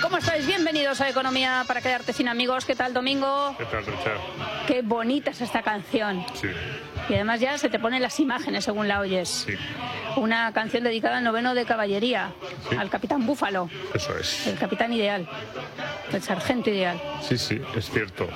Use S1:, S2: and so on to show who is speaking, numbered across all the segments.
S1: ¿Cómo estáis? Bienvenidos a Economía para quedarte sin amigos. ¿Qué tal, Domingo?
S2: ¿Qué tal, Richard?
S1: Qué bonita es esta canción.
S2: Sí.
S1: Y además ya se te ponen las imágenes según la oyes.
S2: Sí.
S1: Una canción dedicada al 9º de caballería,
S2: Sí.
S1: al capitán Búfalo,
S2: Eso es.
S1: el capitán ideal, el sargento ideal.
S2: Sí, sí, es cierto.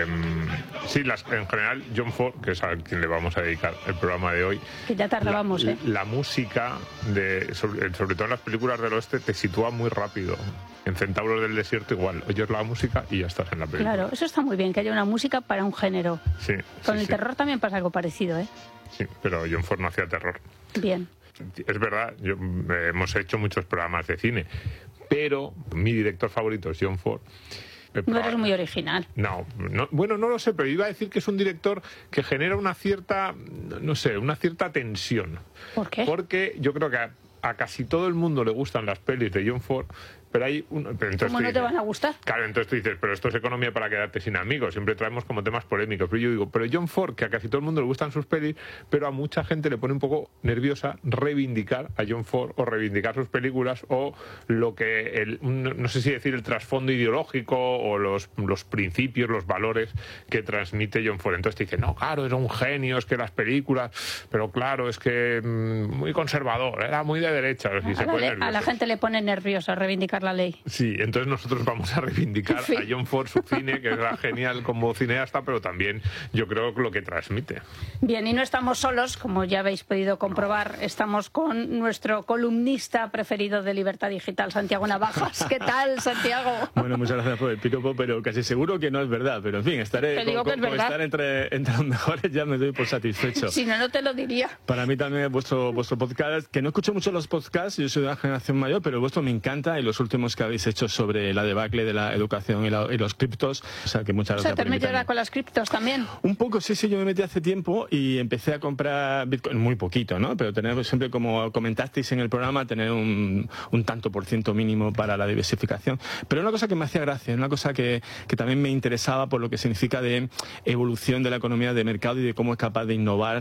S2: Sí, en general, John Ford, que es a quien le vamos a dedicar el programa de hoy.
S1: Que ya tardábamos,
S2: La música, sobre todo en las películas del oeste, te sitúa muy rápido. En Centauros del Desierto igual, oyes la música y ya estás en la película.
S1: Claro, eso está muy bien, que haya una música para un género.
S2: Sí,
S1: Con
S2: sí,
S1: el
S2: sí.
S1: terror también pasa algo parecido, ¿eh?
S2: Sí, pero John Ford no hacía terror.
S1: Bien.
S2: Es verdad, hemos hecho muchos programas de cine, pero mi director favorito es John Ford.
S1: No eres muy original.
S2: No, bueno, no lo sé, pero iba a decir que es un director que genera una cierta, no sé, una cierta tensión.
S1: ¿Por qué?
S2: Porque yo creo que a casi todo el mundo le gustan las pelis de John Ford, pero hay
S1: ¿Cómo no te van a gustar?
S2: Claro, entonces tú dices, pero esto es economía para quedarte sin amigos, siempre traemos como temas polémicos. Pero yo digo, pero John Ford, que a casi todo el mundo le gustan sus pelis, pero a mucha gente le pone un poco nerviosa reivindicar a John Ford o reivindicar sus películas o lo que, no sé si decir el trasfondo ideológico o los principios, los valores que transmite John Ford. Entonces te dicen, no, claro, era un genio, es que las películas, pero claro, es que muy conservador, era muy de derecha. Y
S1: A la gente le pone nerviosa reivindicar la ley.
S2: Sí, entonces nosotros vamos a reivindicar
S1: Sí.
S2: a John Ford su cine, que era genial como cineasta, pero también yo creo lo que transmite.
S1: Bien, y no estamos solos, como ya habéis podido comprobar, estamos con nuestro columnista preferido de Libertad Digital, Santiago Navajas. ¿Qué tal, Santiago?
S3: Bueno, muchas gracias por el piropo, pero casi seguro que no es verdad. Pero en fin, estaré
S1: Te digo que es
S3: con
S1: verdad.
S3: estar entre los mejores ya me doy por satisfecho.
S1: Si no, no te lo diría.
S3: Para mí también es vuestro podcast, que no escucho mucho los podcasts, yo soy de la generación mayor, pero el vuestro me encanta y los últimos que habéis hecho sobre la debacle de la educación y los criptos, o sea que muchas
S1: O sea,
S3: gracias
S1: te
S3: por
S1: has metido
S3: invitarme.
S1: ahora con las criptos también.
S3: Un poco, sí, yo me metí hace tiempo y empecé a comprar Bitcoin, muy poquito, ¿no? Pero tener siempre, como comentasteis en el programa, tener un tanto por ciento mínimo para la diversificación. Pero una cosa que me hacía gracia, una cosa que también me interesaba por lo que significa de evolución de la economía de mercado y de cómo es capaz de innovar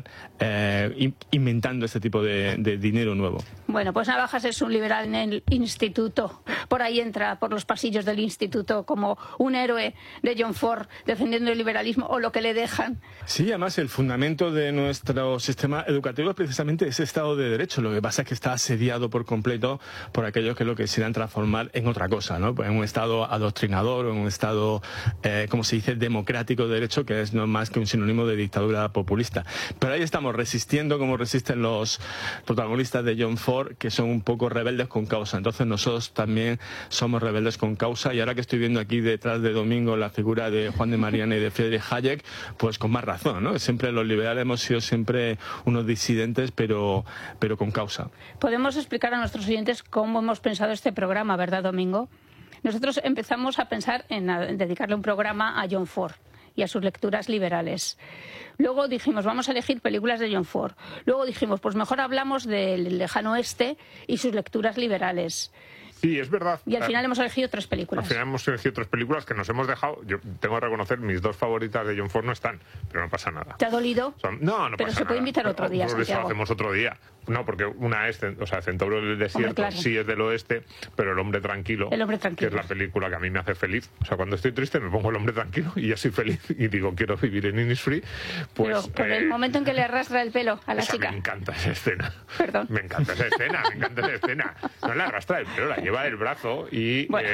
S3: inventando este tipo de dinero nuevo.
S1: Bueno, pues Navajas es un liberal en el instituto. Por ahí entra, por los pasillos del instituto, como un héroe de John Ford, defendiendo el liberalismo o lo que le dejan.
S3: Sí, además el fundamento de nuestro sistema educativo es precisamente ese Estado de Derecho. Lo que pasa es que está asediado por completo por aquellos que lo quisieran transformar en otra cosa, ¿no? Pues en un Estado adoctrinador o en un Estado, como se dice, democrático de derecho, que es no más que un sinónimo de dictadura populista. Pero ahí estamos resistiendo como resisten los protagonistas de John Ford, que son un poco rebeldes con causa. Entonces nosotros también somos rebeldes con causa, y ahora que estoy viendo aquí detrás de Domingo la figura de Juan de Mariana y de Friedrich Hayek, pues con más razón, ¿no? Siempre los liberales hemos sido siempre unos disidentes, pero con causa.
S1: Podemos explicar a nuestros oyentes cómo hemos pensado este programa, ¿verdad, Domingo? Nosotros empezamos a pensar en dedicarle un programa a John Ford y a sus lecturas liberales. Luego dijimos, vamos a elegir películas de John Ford. Luego dijimos, pues mejor hablamos del lejano oeste y sus lecturas liberales.
S2: Sí, es verdad.
S1: Y al final hemos elegido 3 películas.
S2: Al final hemos elegido 3 películas que nos hemos dejado. Yo tengo que reconocer, mis 2 favoritas de John Ford no están, pero no pasa nada.
S1: ¿Te ha dolido?
S2: No
S1: Pero
S2: pasa
S1: se puede
S2: nada.
S1: invitar otro día,
S2: Por eso
S1: Santiago.
S2: hacemos otro día. No, porque una es, Centauro del Desierto,
S1: Hombre, claro.
S2: sí es del oeste, pero El hombre tranquilo,
S1: El hombre tranquilo.
S2: que es la película que a mí me hace feliz. O sea, cuando estoy triste me pongo El hombre tranquilo y ya soy feliz y digo, quiero vivir en Innisfree. Pues,
S1: Pero por el momento en que le arrastra el pelo a la chica.
S2: Me encanta esa escena.
S1: Perdón.
S2: Me encanta esa escena. No la arrastra el pelo, la lleva del brazo y...
S1: Bueno.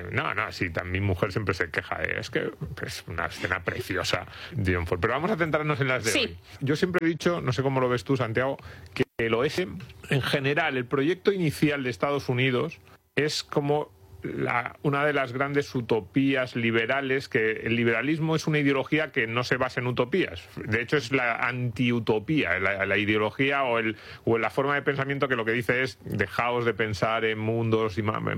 S2: Sí, también mi mujer siempre se queja. Es que es una escena preciosa de John Ford. Pero vamos a centrarnos en las de
S1: Sí.
S2: hoy. Yo siempre he dicho, no sé cómo lo ves tú, Santiago, que el oeste, en general, el proyecto inicial de Estados Unidos es como una de las grandes utopías liberales, que el liberalismo es una ideología que no se basa en utopías. De hecho, es la antiutopía, la ideología o la forma de pensamiento que lo que dice es dejaos de pensar en mundos,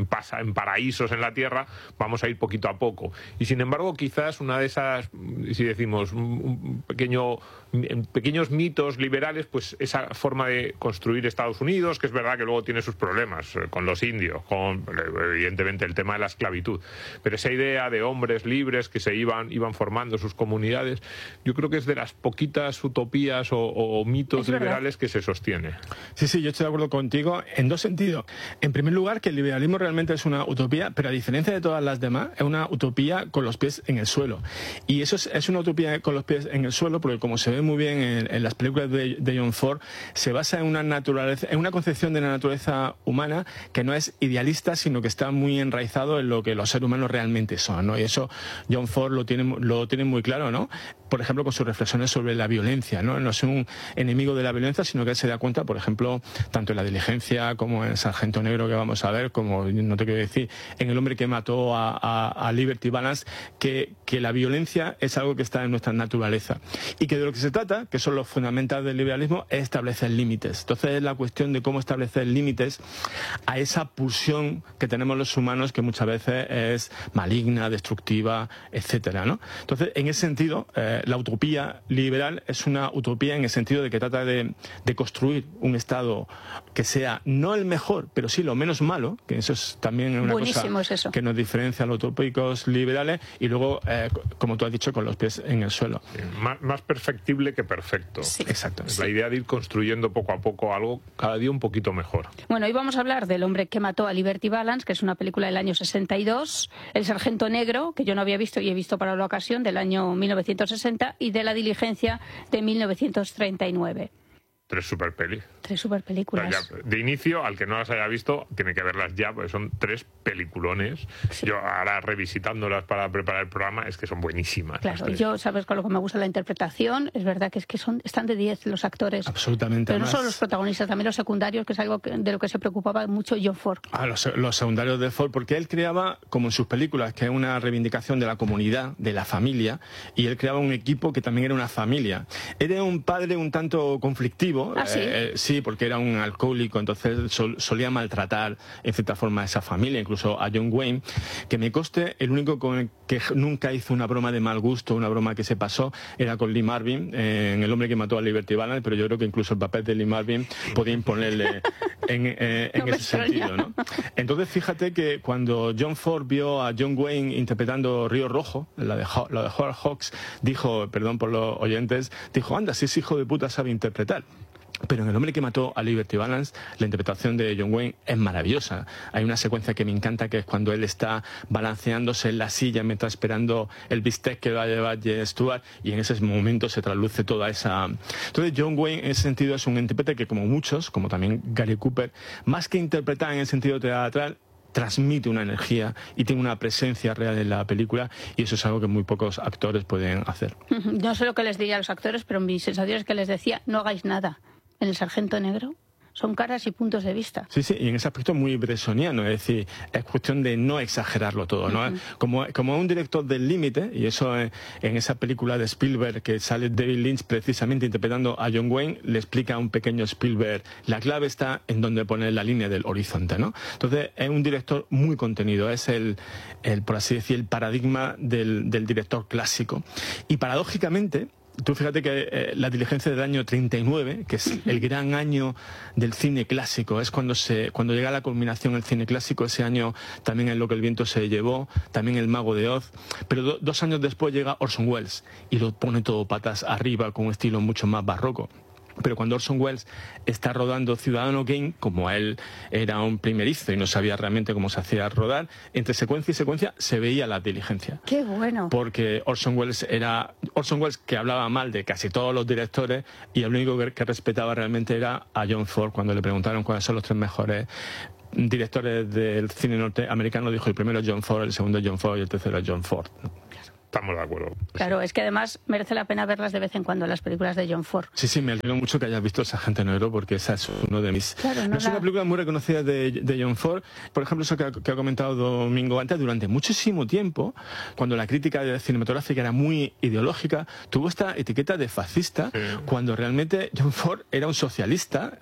S2: en paraísos en la Tierra, vamos a ir poquito a poco. Y sin embargo, quizás una de esas, si decimos, un pequeño pequeños mitos liberales, pues esa forma de construir Estados Unidos, que es verdad que luego tiene sus problemas con los indios, con evidentemente el tema de la esclavitud, pero esa idea de hombres libres que se iban formando sus comunidades, yo creo que es de las poquitas utopías o mitos liberales que se sostiene.
S3: Sí, yo estoy de acuerdo contigo en dos sentidos. En primer lugar, que el liberalismo realmente es una utopía, pero a diferencia de todas las demás, es una utopía con los pies en el suelo. Y eso es una utopía con los pies en el suelo porque, como se ve muy bien en las películas de John Ford, se basa en una concepción de la naturaleza humana que no es idealista, sino que está muy enraizado en lo que los seres humanos realmente son, ¿no? Y eso John Ford lo tiene muy claro, ¿no? Por ejemplo, con sus reflexiones sobre la violencia, ¿no? No es un enemigo de la violencia, sino que él se da cuenta, por ejemplo, tanto en La Diligencia como en Sargento Negro, que vamos a ver, como no te quiero decir, en El hombre que mató a Liberty Balance, que la violencia es algo que está en nuestra naturaleza. Y que de lo que se trata, que son los fundamentales del liberalismo, es establecer límites. Entonces es la cuestión de cómo establecer límites a esa pulsión que tenemos los humanos, que muchas veces es maligna, destructiva, etcétera, ¿no? Entonces, en ese sentido, la utopía liberal es una utopía en el sentido de que trata de construir un Estado que sea no el mejor, pero sí lo menos malo, que eso es también una cosa que nos diferencia a los utópicos liberales, y luego, como tú has dicho, con los pies en el suelo.
S2: Más perfectible que perfecto.
S1: Sí.
S3: Exacto.
S2: Es la idea de ir construyendo poco a poco algo cada día un poquito mejor.
S1: Bueno, hoy vamos a hablar del hombre que mató a Liberty Balance, que es una película del año 62, El Sargento Negro, que yo no había visto y he visto para la ocasión, del año 1960, y de La Diligencia, de 1939.
S2: Tres super pelis.
S1: Tres super películas.
S2: De inicio, al que no las haya visto, tiene que verlas ya, porque son tres peliculones. Sí. Yo ahora revisitándolas para preparar el programa, es que son buenísimas.
S1: Claro, yo, sabes, con lo que me gusta la interpretación, es verdad que están de 10 los actores.
S3: Absolutamente.
S1: Pero no solo los protagonistas, también los secundarios, que es algo de lo que se preocupaba mucho John Ford.
S3: Los secundarios de Ford, porque él creaba, como en sus películas, que es una reivindicación de la comunidad, de la familia, y él creaba un equipo que también era una familia. Era un padre un tanto conflictivo.
S1: ¿Ah, sí?
S3: Sí, porque era un alcohólico, entonces solía maltratar en cierta forma a esa familia, incluso a John Wayne, que me conste, el único con el que nunca hizo una broma de mal gusto, una broma que se pasó, era con Lee Marvin, en El hombre que mató a Liberty Balance, pero yo creo que incluso el papel de Lee Marvin podía imponerle en ese sentido, ¿no? Entonces, fíjate que cuando John Ford vio a John Wayne interpretando Río Rojo, lo de Howard Hawks, dijo, perdón por los oyentes, dijo, anda, si ese hijo de puta sabe interpretar. Pero en El hombre que mató a Liberty Balance, la interpretación de John Wayne es maravillosa. Hay una secuencia que me encanta, que es cuando él está balanceándose en la silla mientras esperando el bistec que va a llevar J. Stewart, y en ese momento se trasluce toda esa... Entonces John Wayne en ese sentido es un intérprete que, como muchos, como también Gary Cooper, más que interpretar en el sentido teatral, transmite una energía y tiene una presencia real en la película, y eso es algo que muy pocos actores pueden hacer.
S1: No sé lo que les diría a los actores, pero mi sensación es que les decía, no hagáis nada. En El Sargento Negro son caras y puntos de vista.
S3: Sí, y en ese aspecto muy bressoniano, es decir, es cuestión de no exagerarlo todo, ¿no? Como un director del límite, y eso en esa película de Spielberg que sale David Lynch precisamente interpretando a John Wayne, le explica a un pequeño Spielberg, la clave está en donde poner la línea del horizonte, ¿no? Entonces es un director muy contenido, es el por así decir, el paradigma del director clásico. Y paradójicamente, tú fíjate que La Diligencia del año 39, que es el gran año del cine clásico, es cuando llega a la culminación el cine clásico. Ese año también en Lo que el viento se llevó, también El mago de Oz, pero 2 años después llega Orson Welles y lo pone todo patas arriba con un estilo mucho más barroco. Pero cuando Orson Welles está rodando Ciudadano Kane, como él era un primerizo y no sabía realmente cómo se hacía rodar, entre secuencia y secuencia se veía La Diligencia.
S1: ¡Qué bueno!
S3: Porque Orson Welles que hablaba mal de casi todos los directores, y el único que respetaba realmente era a John Ford. Cuando le preguntaron cuáles son los 3 mejores directores del cine norteamericano, dijo el primero es John Ford, el segundo es John Ford y el tercero es John Ford.
S2: Estamos de acuerdo.
S1: Claro, es que además merece la pena verlas de vez en cuando, las películas de John Ford.
S3: Sí, me alegro mucho que hayas visto El Sargento Negro, porque esa es uno de mis...
S1: Claro,
S3: es una película muy reconocida de John Ford. Por ejemplo, eso que ha comentado Domingo antes, durante muchísimo tiempo, cuando la crítica cinematográfica era muy ideológica, tuvo esta etiqueta de fascista, cuando realmente John Ford era un socialista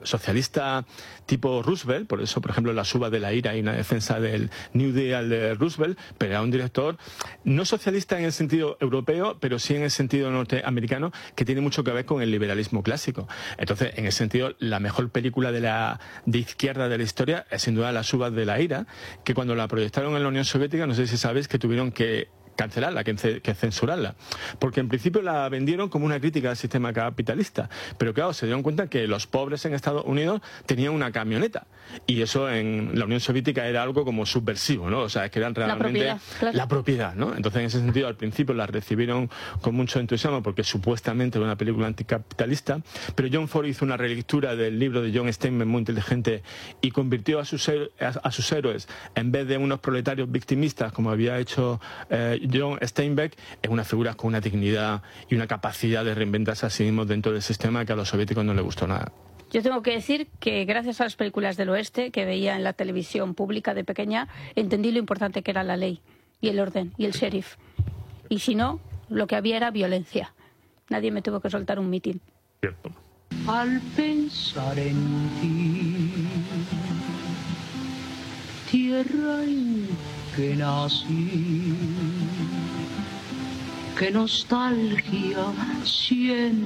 S3: tipo Roosevelt. Por eso, por ejemplo, La suba de la ira y una defensa del New Deal de Roosevelt, pero era un director no socialista en el sentido europeo, pero sí en el sentido norteamericano, que tiene mucho que ver con el liberalismo clásico. Entonces, en ese sentido, la mejor película de izquierda de la historia es sin duda Las uvas de la ira, que cuando la proyectaron en la Unión Soviética, no sé si sabéis que tuvieron que cancelarla, que censurarla, porque en principio la vendieron como una crítica al sistema capitalista, pero claro, se dieron cuenta que los pobres en Estados Unidos tenían una camioneta, y eso en la Unión Soviética era algo como subversivo, ¿no? O sea, es que eran realmente la propiedad, ¿no? Entonces, en ese sentido, al principio la recibieron con mucho entusiasmo porque supuestamente era una película anticapitalista, pero John Ford hizo una relectura del libro de John Steinbeck muy inteligente y convirtió a sus héroes, en vez de unos proletarios victimistas, como había hecho John Steinbeck, en unas figuras con una dignidad y una capacidad de reinventarse a sí mismos dentro del sistema que a los soviéticos no les gustó nada.
S1: Yo tengo que decir que gracias a las películas del oeste que veía en la televisión pública de pequeña, entendí lo importante que era la ley y el orden y el sheriff. Y si no, lo que había era violencia. Nadie me tuvo que soltar un mitin.
S2: Cierto.
S4: Al pensar en ti, tierra en que nací, qué nostalgia siento.